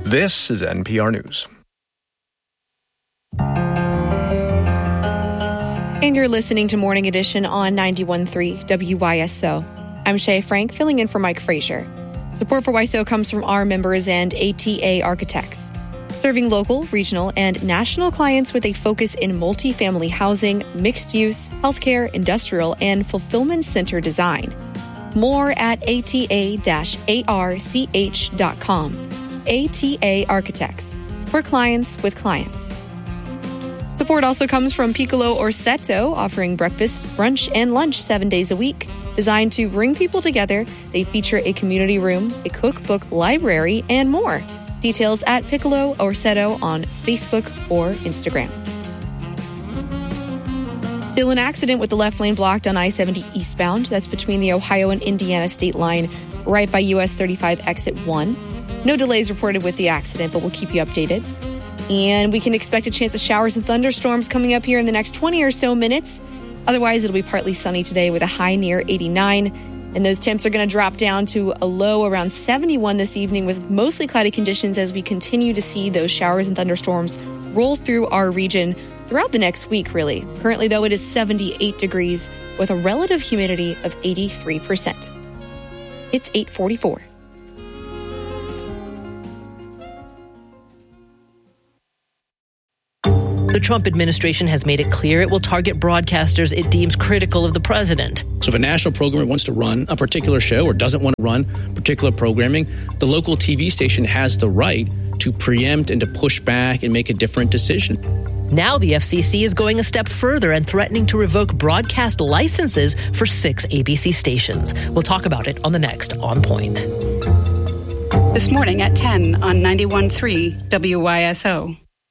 This is NPR News. And you're listening to Morning Edition on 91.3 WYSO. I'm Shay Frank, filling in for Mike Frazier. Support for YSO comes from our members and ATA Architects, serving local, regional, and national clients with a focus in multifamily housing, mixed-use, healthcare, industrial, and fulfillment center design. More at ata-arch.com. ATA Architects, for clients with clients. Support also comes from Piccolo Orsetto, offering breakfast, brunch, and lunch 7 days a week. Designed to bring people together, they feature a community room, a cookbook library, and more. Details at Piccolo Orsetto on Facebook or Instagram. Still an accident with the left lane blocked on I-70 eastbound. That's between the Ohio and Indiana state line, right by US 35 exit 1. No delays reported with the accident, but we'll keep you updated. And we can expect a chance of showers and thunderstorms coming up here in the next 20 or so minutes. Otherwise, it'll be partly sunny today with a high near 89. And those temps are going to drop down to a low around 71 this evening with mostly cloudy conditions as we continue to see those showers and thunderstorms roll through our region throughout the next week, really. Currently, though, it is 78 degrees with a relative humidity of 83%. It's 8:44. The Trump administration has made it clear it will target broadcasters it deems critical of the president. So if a national programmer wants to run a particular show or doesn't want to run particular programming, the local TV station has the right to preempt and to push back and make a different decision. Now the FCC is going a step further and threatening to revoke broadcast licenses for 6 ABC stations. We'll talk about it on the next On Point. This morning at 10 on 91.3 WYSO.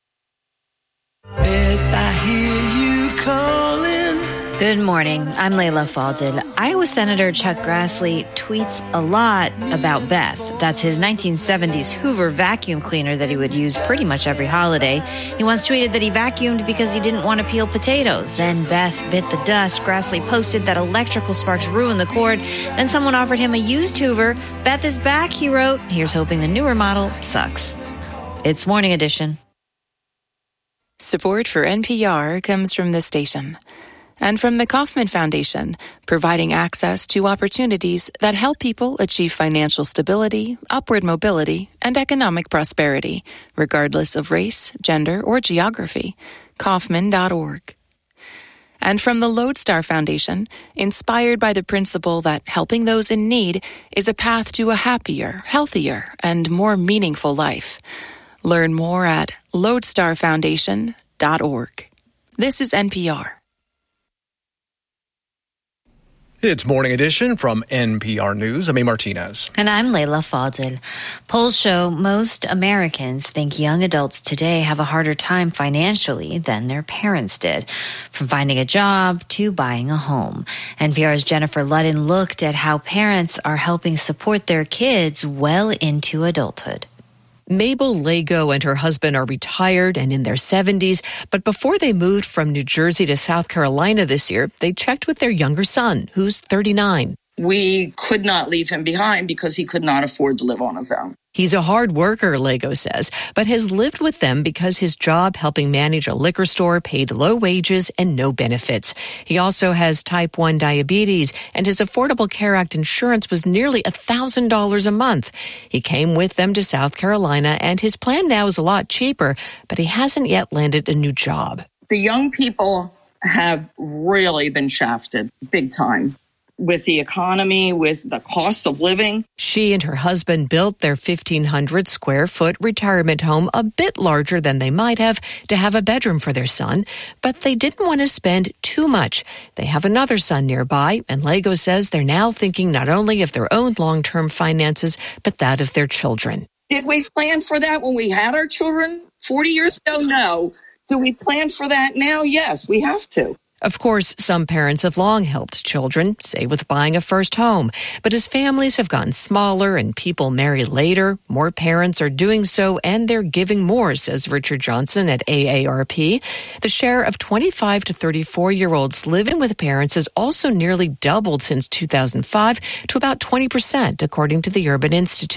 Good morning. I'm Layla Falded. Iowa Senator Chuck Grassley tweets a lot about Beth. That's his 1970s Hoover vacuum cleaner that he would use pretty much every holiday. He once tweeted that he vacuumed because he didn't want to peel potatoes. Then Beth bit the dust. Grassley posted that electrical sparks ruined the cord. Then someone offered him a used Hoover. Beth is back, he wrote. Here's hoping the newer model sucks. It's Morning Edition. Support for NPR comes from this station and from the Kauffman Foundation, providing access to opportunities that help people achieve financial stability, upward mobility, and economic prosperity, regardless of race, gender, or geography. Kauffman.org. And from the Lodestar Foundation, inspired by the principle that helping those in need is a path to a happier, healthier, and more meaningful life. Learn more at lodestarfoundation.org. This is NPR. It's Morning Edition from NPR News. I'm A. Martinez. And I'm Layla Falded. Polls show most Americans think young adults today have a harder time financially than their parents did, from finding a job to buying a home. NPR's Jennifer Ludden looked at how parents are helping support their kids well into adulthood. Mabel Lego and her husband are retired and in their 70s, but before they moved from New Jersey to South Carolina this year, they checked with their younger son, who's 39. We could not leave him behind because he could not afford to live on his own. He's a hard worker, Lego says, but has lived with them because his job helping manage a liquor store paid low wages and no benefits. He also has type 1 diabetes, and his Affordable Care Act insurance was nearly $1,000 a month. He came with them to South Carolina, and his plan now is a lot cheaper, but he hasn't yet landed a new job. The young people have really been shafted big time. With the economy, with the cost of living. She and her husband built their 1,500 square foot retirement home a bit larger than they might have to have a bedroom for their son, but they didn't want to spend too much. They have another son nearby, and Lego says they're now thinking not only of their own long-term finances, but that of their children. Did we plan for that when we had our children 40 years ago? No. Do we plan for that now? Yes, we have to. Of course, some parents have long helped children, say with buying a first home. But as families have gotten smaller and people marry later, more parents are doing so and they're giving more, says Richard Johnson at AARP. The share of 25 to 34-year-olds living with parents has also nearly doubled since 2005 to about 20%, according to the Urban Institute.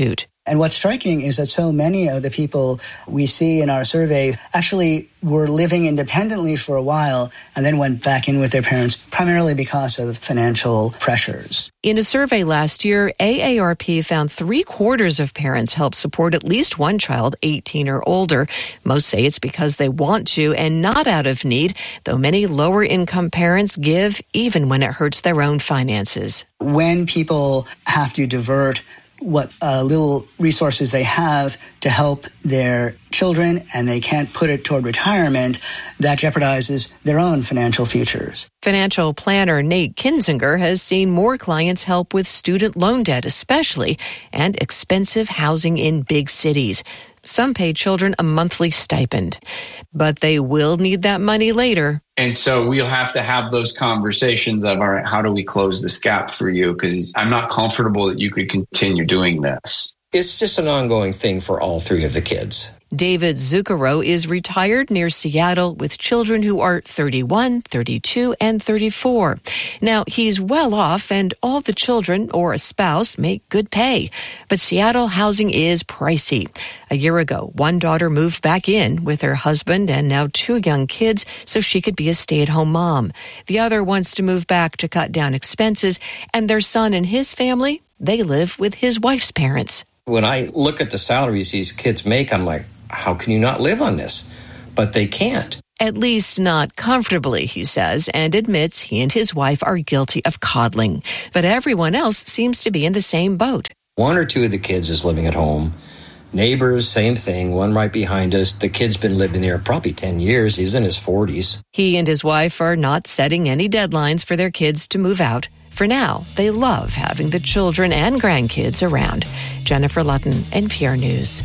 And what's striking is that so many of the people we see in our survey actually were living independently for a while and then went back in with their parents, primarily because of financial pressures. In a survey last year, AARP found 3/4 of parents help support at least one child 18 or older. Most say it's because they want to and not out of need, though many lower-income parents give even when it hurts their own finances. When people have to divert what little resources they have to help their children and they can't put it toward retirement, that jeopardizes their own financial futures. Financial planner Nate Kinzinger has seen more clients help with student loan debt especially, and expensive housing in big cities. Some pay children a monthly stipend, but they will need that money later. And so we'll have to have those conversations of, all right, how do we close this gap for you? Because I'm not comfortable that you could continue doing this. It's just an ongoing thing for all three of the kids. David Zucchero is retired near Seattle with children who are 31, 32, and 34. Now, he's well off and all the children or a spouse make good pay. But Seattle housing is pricey. A year ago, one daughter moved back in with her husband and now 2 young kids so she could be a stay-at-home mom. The other wants to move back to cut down expenses, and their son and his family, they live with his wife's parents. When I look at the salaries these kids make, I'm like, how can you not live on this? But they can't. At least not comfortably, he says, and admits he and his wife are guilty of coddling. But everyone else seems to be in the same boat. 1 or 2 of the kids is living at home. Neighbors, same thing, one right behind us. The kid's been living there probably 10 years. He's in his 40s. He and his wife are not setting any deadlines for their kids to move out. For now, they love having the children and grandkids around. Jennifer Lutton, NPR News.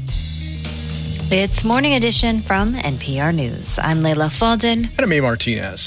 It's Morning Edition from NPR News. I'm Leila Fadel. And I'm A. Martinez.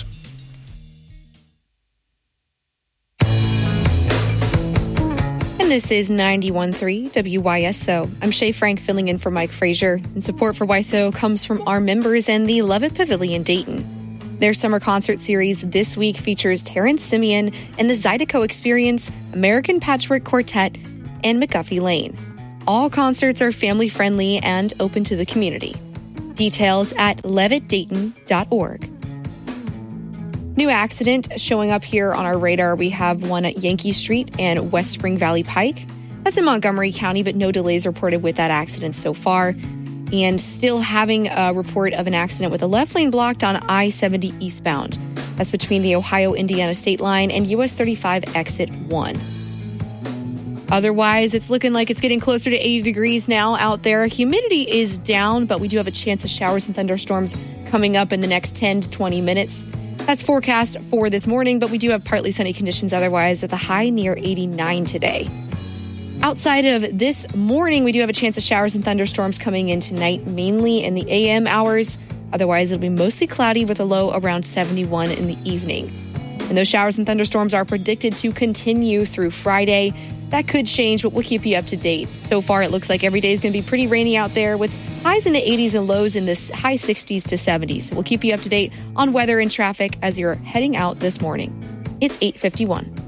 And this is 91.3 WYSO. I'm Shay Frank filling in for Mike Frazier. And support for YSO comes from our members and the Levitt Pavilion Dayton. Their summer concert series this week features Terrence Simeon and the Zydeco Experience, American Patchwork Quartet, and McGuffey Lane. All concerts are family-friendly and open to the community. Details at levittdayton.org. New accident showing up here on our radar. We have one at Yankee Street and West Spring Valley Pike. That's in Montgomery County, but no delays reported with that accident so far. And still having a report of an accident with a left lane blocked on I-70 eastbound. That's between the Ohio-Indiana state line and US 35 exit 1. Otherwise, it's looking like it's getting closer to 80 degrees now out there. Humidity is down, but we do have a chance of showers and thunderstorms coming up in the next 10 to 20 minutes. That's forecast for this morning, but we do have partly sunny conditions otherwise at the high near 89 today. Outside of this morning, we do have a chance of showers and thunderstorms coming in tonight, mainly in the AM hours. Otherwise, it'll be mostly cloudy with a low around 71 in the evening. And those showers and thunderstorms are predicted to continue through Friday. That could change, but we'll keep you up to date. So far, it looks like every day is going to be pretty rainy out there with highs in the 80s and lows in the high 60s to 70s. We'll keep you up to date on weather and traffic as you're heading out this morning. It's 8:51.